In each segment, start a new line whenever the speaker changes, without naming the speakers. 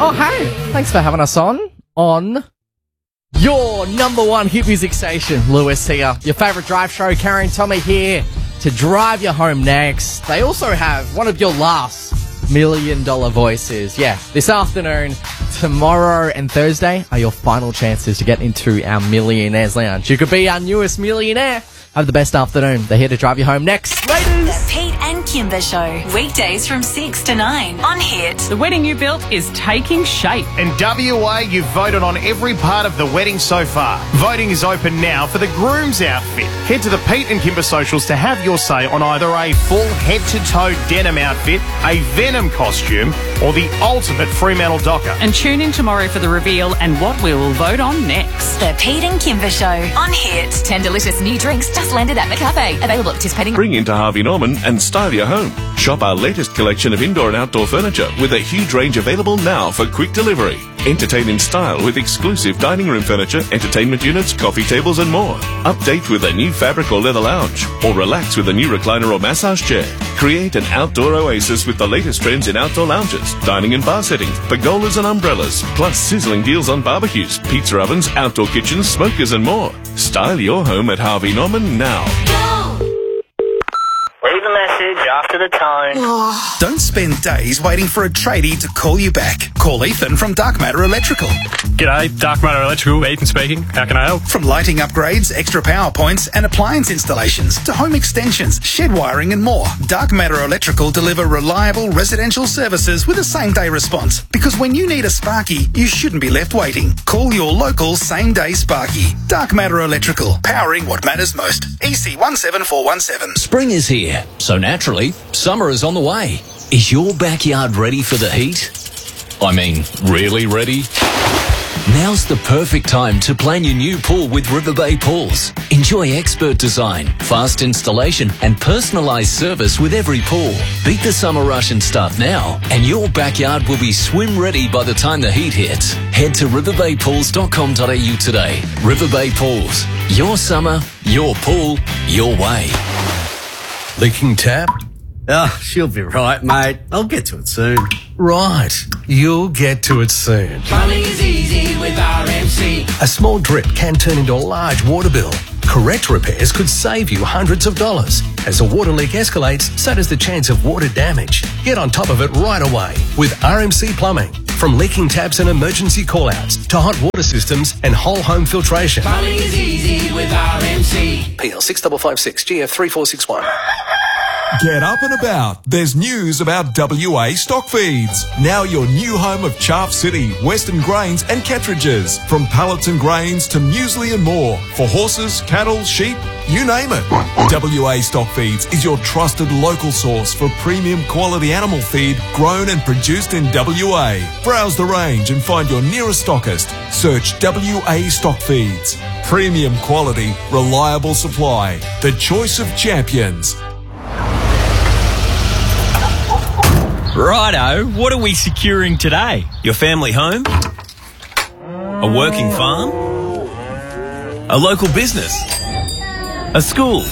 Oh, hey, thanks for having us on your number one hit music station. Lewis here, your favourite drive show, Carrie and Tommy here to drive you home next. They also have one of your last $1 million voices. Yeah, this afternoon, tomorrow and Thursday are your final chances to get into our Millionaires Lounge. You could be our newest millionaire. Have the best afternoon. They're here to drive you home next. Ladies!
The Pete and Kimber Show. Weekdays from 6 to 9 on Hit.
The wedding you built is taking shape.
In WA, you've voted on every part of the wedding so far. Voting is open now for the groom's outfit. Head to the Pete and Kimber socials to have your say on either a full head-to-toe denim outfit, a Venom costume, or the ultimate Fremantle Docker.
And tune in tomorrow for the reveal and what we will vote on next.
The Pete and Kimber Show on Hit. 10 delicious new drinks just landed at the cafe. Available at participating.
Bring into Harvey Norman and style your home. Shop our latest collection of indoor and outdoor furniture with a huge range available now for quick delivery. Entertain in style with exclusive dining room furniture, entertainment units, coffee tables and more. Update with a new fabric or leather lounge, or relax with a new recliner or massage chair. Create an outdoor oasis with the latest trends in outdoor lounges, dining and bar settings, pergolas and umbrellas, plus sizzling deals on barbecues, pizza ovens, outdoor kitchens, smokers and more. Style your home at Harvey Norman now.
Leave a message after the tone.
Don't spend days waiting for a tradie to call you back. Call Ethan from Dark Matter Electrical.
G'day, Dark Matter Electrical, Ethan speaking. How can I help?
From lighting upgrades, extra power points and appliance installations to home extensions, shed wiring and more, Dark Matter Electrical deliver reliable residential services with a same-day response. Because when you need a Sparky, you shouldn't be left waiting. Call your local same-day Sparky. Dark Matter Electrical, powering what matters most. EC 17417.
Spring is here, so naturally, summer is on the way. Is your backyard ready for the heat? I mean, really ready? Now's the perfect time to plan your new pool with River Bay Pools. Enjoy expert design, fast installation and personalised service with every pool. Beat the summer rush and start now, and your backyard will be swim ready by the time the heat hits. Head to riverbaypools.com.au today. River Bay Pools. Your summer, your pool, your way.
Leaking tap?
Oh, she'll be right, mate. I'll get to it soon.
Right. You'll get to it soon.
Plumbing is easy with RMC.
A small drip can turn into a large water bill. Correct repairs could save you hundreds of dollars. As a water leak escalates, so does the chance of water damage. Get on top of it right away with RMC Plumbing. From leaking taps and emergency call-outs to hot water systems and whole home filtration.
Plumbing is easy with RMC.
PL 6556 GF 3461.
Get up and about. There's news about WA stock feeds. Now your new home of Chaff City, Western Grains and Kettridges. From pallets and grains to muesli and more. For horses, cattle, sheep, you name it. WA Stock Feeds is your trusted local source for premium quality animal feed grown and produced in WA. Browse the range and find your nearest stockist. Search WA Stock Feeds. Premium quality, reliable supply. The choice of champions.
Righto, what are we securing today? Your family home? A working farm? A local business? A school?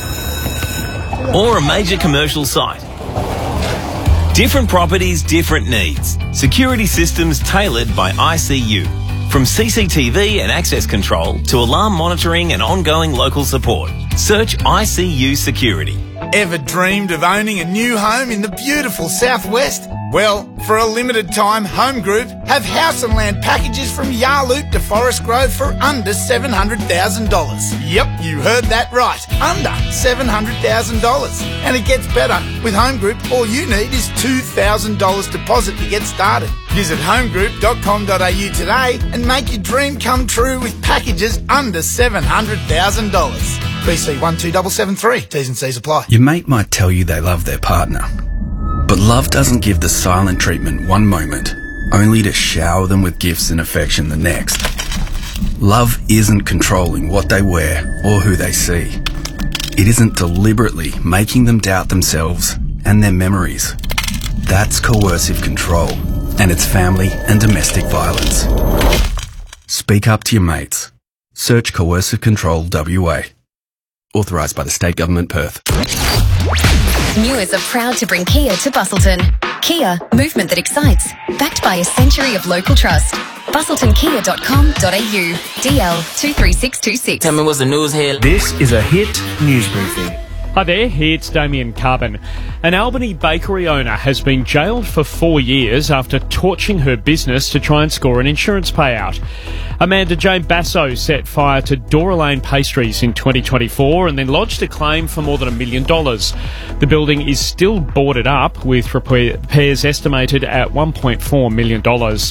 Or a major commercial site? Different properties, different needs. Security systems tailored by ICU. From CCTV and access control to alarm monitoring and ongoing local support. Search ICU Security.
Ever dreamed of owning a new home in the beautiful southwest? Well, for a limited time, Home Group have house and land packages from Yarloop to Forest Grove for under $700,000. Yep, you heard that right. Under $700,000. And it gets better. With Home Group, all you need is $2,000 deposit to get started. Visit homegroup.com.au today and make your dream come true with packages under $700,000. BC 12773. T's and C's apply.
Your mate might tell you they love their partner, but love doesn't give the silent treatment one moment, only to shower them with gifts and affection the next. Love isn't controlling what they wear or who they see. It isn't deliberately making them doubt themselves and their memories. That's coercive control, and it's family and domestic violence. Speak up to your mates. Search Coercive Control WA. Authorised by the State Government, Perth.
Newers are proud to bring Kia to Bustleton. Kia, movement that excites. Backed by a century of local trust. BustletonKia.com.au. DL 23626.
Tell me what's the news here.
This is a Hit News Briefing.
Hi there, it's Damien Carbon. An Albany bakery owner has been jailed for 4 years after torching her business to try and score an insurance payout. Amanda Jane Basso set fire to Dora Lane Pastries in 2024 and then lodged a claim for more than $1 million. The building is still boarded up, with repairs estimated at $1.4 million.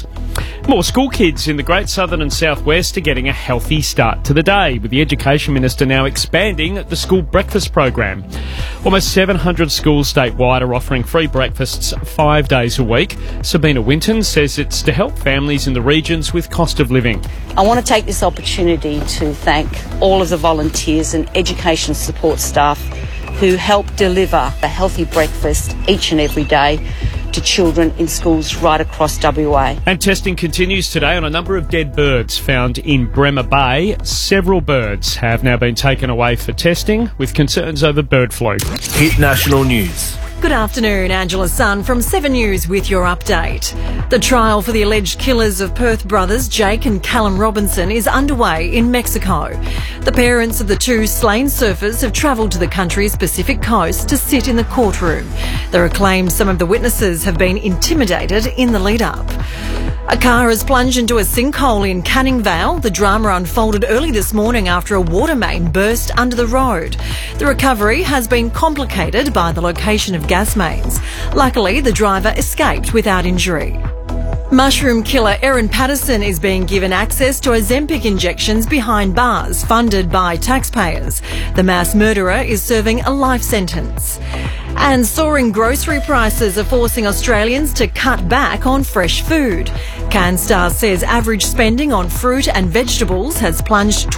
More school kids in the Great Southern and South West are getting a healthy start to the day, with the Education Minister now expanding the school breakfast program. Almost 700 schools statewide are offering free breakfasts 5 days a week. Sabina Winton says it's to help families in the regions with cost of living.
I want to take this opportunity to thank all of the volunteers and education support staff who help deliver a healthy breakfast each and every day to children in schools right across WA.
And testing continues today on a number of dead birds found in Bremer Bay. Several birds have now been taken away for testing, with concerns over bird flu.
Hit National News.
Good afternoon, Angela Sun from 7 News with your update. The trial for the alleged killers of Perth brothers Jake and Callum Robinson is underway in Mexico. The parents of the two slain surfers have travelled to the country's Pacific coast to sit in the courtroom. There are claims some of the witnesses have been intimidated in the lead-up. A car has plunged into a sinkhole in Canning Vale. The drama unfolded early this morning after a water main burst under the road. The recovery has been complicated by the location of gas mains. Luckily, the driver escaped without injury. Mushroom killer Erin Patterson is being given access to Ozempic injections behind bars funded by taxpayers. The mass murderer is serving a life sentence. And soaring grocery prices are forcing Australians to cut back on fresh food. CanStar says average spending on fruit and vegetables has plunged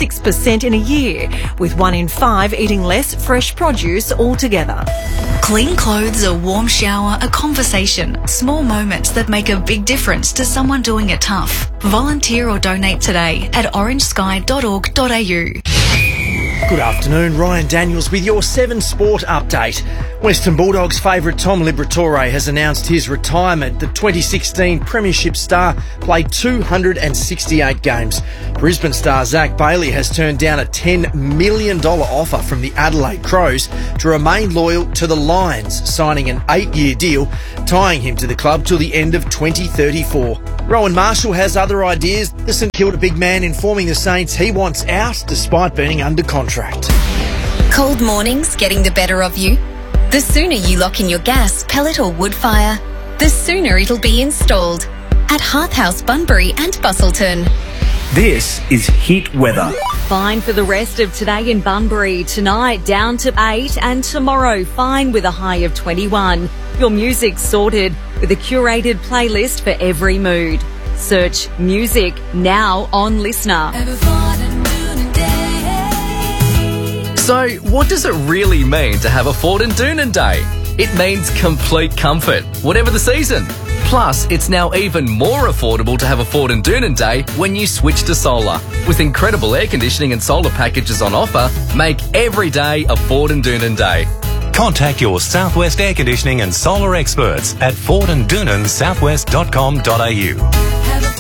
26% in a year, with 1 in 5 eating less fresh produce altogether.
Clean clothes, a warm shower, a conversation. Small moments that make a big difference to someone doing it tough. Volunteer or donate today at orangesky.org.au.
Good afternoon, Ryan Daniels with your 7 Sport update. Western Bulldogs favourite Tom Liberatore has announced his retirement. The 2016 Premiership star played 268 games. Brisbane star Zach Bailey has turned down a $10 million offer from the Adelaide Crows to remain loyal to the Lions, signing an 8-year deal, tying him to the club till the end of 2034. Rowan Marshall has other ideas. The St Kilda big man informing the Saints he wants out despite being under contract.
Cold mornings getting the better of you? The sooner you lock in your gas, pellet or wood fire, the sooner it'll be installed at Hearth House Bunbury and Bustleton.
This is Hit Weather.
Fine for the rest of today in Bunbury. Tonight down to 8 and tomorrow fine with a high of 21. Your music's sorted with a curated playlist for every mood. Search music now on Listener.
So, what does it really mean to have a Ford and Doonan Day? It means complete comfort, whatever the season. Plus, it's now even more affordable to have a Ford and Doonan Day when you switch to solar. With incredible air conditioning and solar packages on offer, make every day a Ford and Doonan Day.
Contact your Southwest Air Conditioning and Solar experts at FordandDoonanSouthwest.com.au.